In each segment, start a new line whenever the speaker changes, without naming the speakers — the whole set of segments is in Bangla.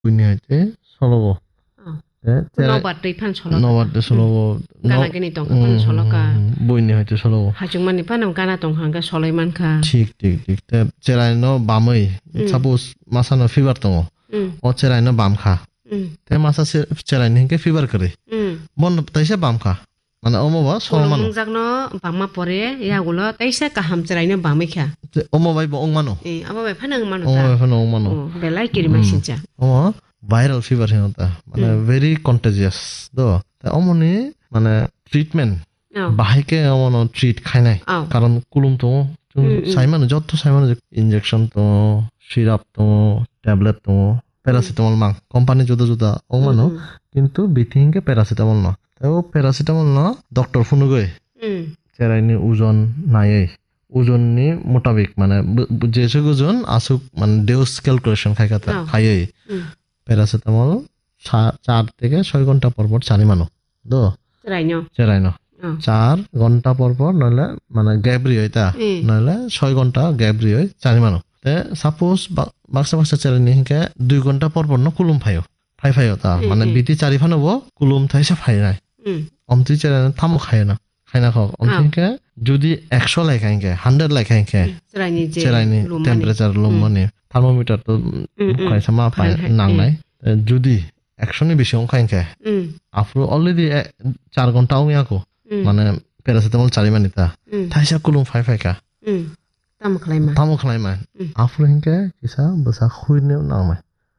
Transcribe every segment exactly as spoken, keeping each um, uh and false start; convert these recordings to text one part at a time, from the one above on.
buini hite solobo
Nobat dei pan solo.
Nobat de solobo.
Kana gini tong pan solo ka.
Buini hite solobo.
Hajung mani pan am kana tong hanga Solomon ka.
ঠিক ঠিক ঠিক তে চেরাই ন বামই সাপোজ মাসানো ফিভার তং ও চেরাই ন বাম খা তে মাসা চেরাই নিকে ফিভার করে বন তাইসে বাম খা মানে অমবা সলমান
জাগনো বামা পরে ইয়াগুলো তাইসে কাহাম চেরাইনো বামে খা
অমবাই ব অংমানো
এ আবাবাই ফানাং মানো
তা অমবাই ফানাং মানো
বেলাই কিরি মাইসিনচা
ও ভাইরাল ফিভার হিনতা মানে ভেরি কন্টাজিয়াস দো তা অমনি মানে ট্রিটমেন্ট বাহিকে অমন ট্রিট খাই নাই কারণ কুলুম তো সাইমান যত সাইমান ইনজেকশন তো সিরাপ তো ট্যাবলেট তো প্যারাসিটামল মাং কোম্পানি যত যত অমানো কিন্তু বিথিংকে প্যারাসিটামল না তাও প্যারাসিটামল না ডক্টর ফোন গই চেরাইনি ওজন নাই ওজননি মোতাবেক মানে যেসে ওজন আসুক মানে ডোজ ক্যালকুলেশন খাই কথা খাই প্যারাসিটামল চার থেকে ছয় ঘন্টা পর পর চারি মানো দো
চেরাইনো
চেরাইনো চার ঘন্টা পর পর নইলে মানে গ্যাবরি হয় তা নইলে ছয় ঘন্টা গ্যাবরি হয় চারি মানো তে সাপোজ বাক্সা বাক্সা চেরাইনি হিংকে দুই ঘন্টা পর পর ন কুলুম ফাইও ফাই ফাইও তা মানে বিটি চারি ফানব কুলুম থাইসে ফাই নাই অমতি চেরাইনি থামো খায় না খাই না খাও অমতিকে যদি একশো লাই খাইকে হান্ড্রেড লাই খাইকে চেরাইনি টেম্পারেচার লুম মানে থার্মোমিটার তো খাইছে মা পাই নাংনাই যদি একশোনি বেশি অং খাইকে আফরো অলরেডি চার ঘন্টা অং ইয়াকো মানে প্যারাসিটামল চারি মানিতা থাইসা কুলুম ফাই ফাইকা
তামো খালাইমা
তামো খালাইমা আফরো হিংকে কিসা বসা খুইনে নামাই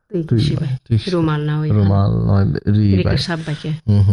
রুমাল না
রুমাল নয় রি বাই
সাব বাকে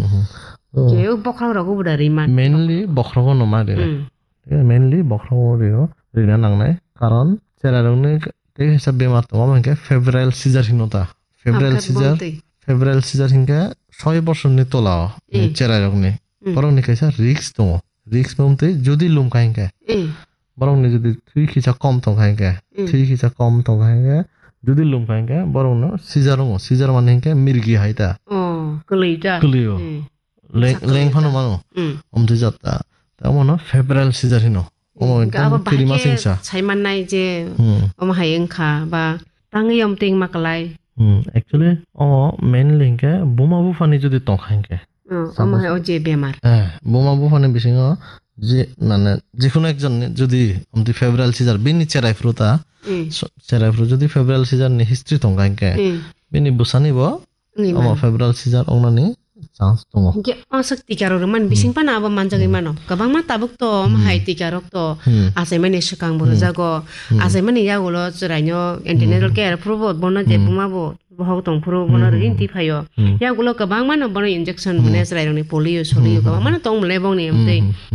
কেউ বখরাও রাগো বুড়া রিমান
মেইনলি বখরাও নমা রে মেইনলি বখরাও রিও রিনা নাংনাই কারণ চেরারংনি তে হিসাব বেমার তো আমাকে febrile caesar হিনতা febrile caesar febrile caesar হিংকে ছয় বছর নি তোলাও চেরারংনি বরং নি কাইসা রিক্স তো রিক্স মমতে যদি লুম খাইকে বরং নি যদি থুই খিচা কম তো খাইকে থুই খিচা কম তো খাইকে যদি লুম খাইকে বরং ন সিজারং সিজার মানে হিংকে মির্গি হাইতা
ও কলিটা
কলিও লেং ফানো মানো অমতে যাত্তা তামনো ফেব্রাইল সিজার হিনো অমো একদম কিরিমা সিংসা
সাইমাননাই যে অমো হাইংখা বা তাঙ্গি অমতেং মাকলাই
হুম অ্যাকচুয়ালি অমো মেইনলি হিংকে বুমা বুফানি যদি তো খাইকে
অমো হাই যে বেমার
হ্যাঁ বুমা বুফানি বিসিং যে মানে যে কোনো একজন যদি অমতি ফেব্রাইল সিজার বিনি চেরাই ফ্রুতা চেরাই ফ্রু যদি ফেব্রাইল সিজার নি হিস্ট্রি তো খাইকে বিনি বুসানিব অমো febrile caesar অংনানি chance tongo
ge asak tikarok man bising pana aba manjagi mano kabang ma tabuk to mahai tikarok to asai mani sekang boro jago asai mani yagulo churaino antenatal care probot bono je bumabo bahok tong pro bono rinti phayo yagulo kabang mano bono injection bune churaino ni polio solio kabang mano tong mle bong ni amte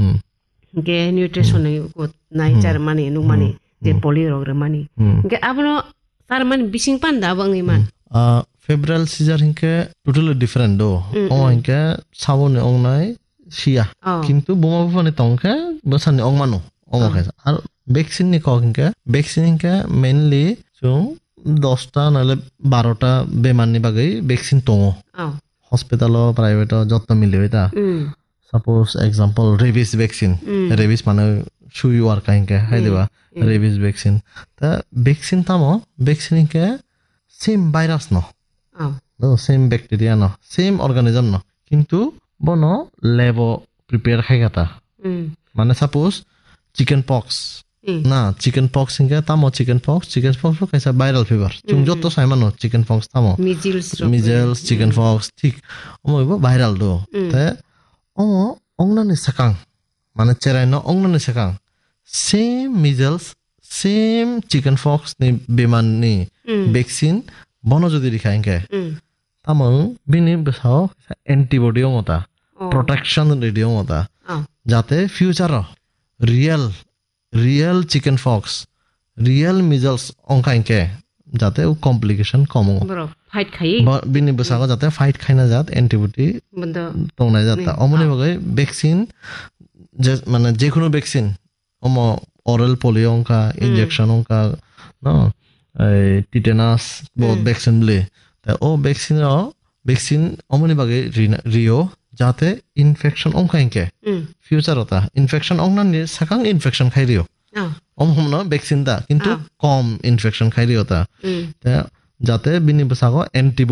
ge nutrition ni ko nai char mani nu mani je polio rog re mani ge abno sar man bising pan da bang iman
febrile caesar হিংকে totally different দো ও হিংকে সাবনে অংনাই সিয়া কিন্তু বোমা বুফানি তংকে বসানি অংমানো অমো খাইছে আর ভ্যাকসিন নি কক হিংকে ভ্যাকসিন হিংকে মেইনলি চুং দশটা নালে বারোটা বেমারনি বাগৈ ভ্যাকসিন তঙো হসপিটাল প্রাইভেট যত্ন মিলি হইতা suppose example rabies vaccine rabies মানে সুই ওয়ার্কা হিংকে হাই দেবা রেবিস ভ্যাকসিন তা ভ্যাকসিন তামো ভ্যাকসিন হিংকে সেম ভাইরাস ন no same bacteria no same organism no কিন্তু বনো লেব প্রিপেয়ার খাইগাতা মানে সাপোজ চিকেন পক্স না chicken pox হিংকে তামো chicken pox chicken pox কাইসা viral fever চুং যত সাইমানো chicken pox তামো
measles
measles chicken pox ঠিক অমইবো ভাইরাল দো তে অমো অংনানি সাকাং মানে চেরাইনো অংনানি সাকাং same measles same chicken pox নি বেমান নি ভ্যাকসিন বনো যদি রিখাইকে তামং বিনি বেসাও অ্যান্টিবডি মতা প্রোটেকশন রেডিও মতা যাতে future real real chicken pox real measles অংখাইকে যাতে ও কমপ্লিকেশন কম
ফাইট খাই
বিনি বেসাও যাতে ফাইট খাই না যাত অ্যান্টিবডি তংনাই যাতা অমনি বগৈ ভ্যাকসিন যে মানে যে কোনো ভ্যাকসিন অম অরেল পোলিও অংকা ইনজেকশন অংকা ন টিটেনাস বহুত ভ্যাকসিন বলে তা ও ভ্যাকসিন ভ্যাকসিন অমনি বাগে রিও যাতে ইনফেকশন অংখাইকে ফিউচার ওটা ইনফেকশন অংনানি সাকাং ইনফেকশন খাই রিও অম হমন ভ্যাকসিন দা কিন্তু কম ইনফেকশন খাই রিও তা যাতে বিনি বসাগো অ্যান্টিবডি